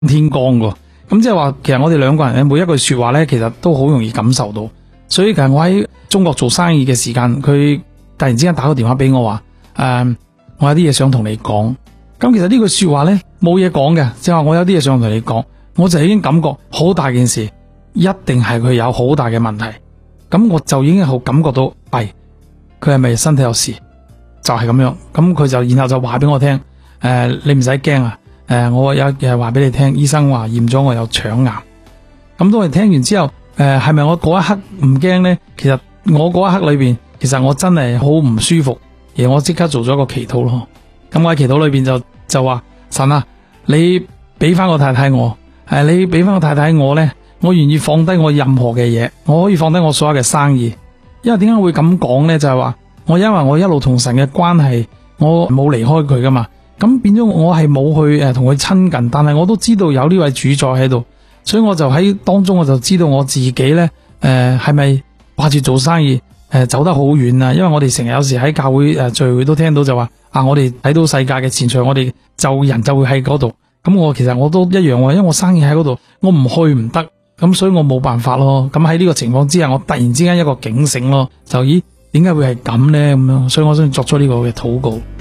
天光噶。咁即係話，其實我哋兩個人嘅每一句說話咧，其實都好容易感受到。所以其實我喺中國做生意嘅時間，佢突然之間打個電話俾我話，我有啲嘢想同你講。咁其實呢句說話咧冇嘢講嘅，即係話我有啲嘢想同你講，我就已經感覺好大件事，一定係佢有好大嘅問題。咁我就已經好感覺到，佢係咪身體有事？就係咁樣。咁佢就然後就話俾我聽，你唔使驚啊。我有嘢話俾你聽，醫生話驗咗我有腸癌。咁當我聽完之後，係咪我嗰一刻唔驚呢？其實我嗰一刻裏邊，其實我真係好唔舒服，而我即刻做咗個祈禱咯。咁我喺祈禱裏邊就話，神啊，你俾翻個太太我，你俾翻個太太我呢，我願意放低我任何嘅嘢，我可以放低我所有嘅生意。因為點解會咁講呢？就係話因為我一路同神嘅關係，我冇離開佢噶嘛。咁變咗我係冇去同佢親近，但係我都知道有呢位主宰喺度，所以我就喺當中我就知道我自己呢，係咪掛住做生意走得好遠啊？因為我哋成日有時喺教會聚會都聽到就話我哋睇到世界嘅前途，我哋人就會喺嗰度。咁其實我都一樣，因為我生意喺嗰度，我唔去唔得，咁所以我冇辦法咯。咁喺呢個情況之下，我突然之間一個警醒咯，點解會係咁呢？咁樣，所以我想作出呢個嘅禱告。